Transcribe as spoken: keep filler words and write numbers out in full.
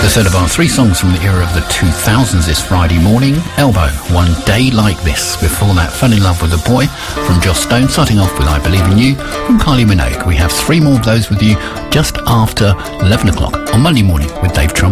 The third of our three songs from the era of the two thousands this Friday morning. Elbow, One Day Like This. Before that, Fell in Love with a Boy from Joss Stone. Starting off with I Believe in You from Kylie Minogue. We have three more of those with you just after eleven o'clock on Monday morning with Dave Trump.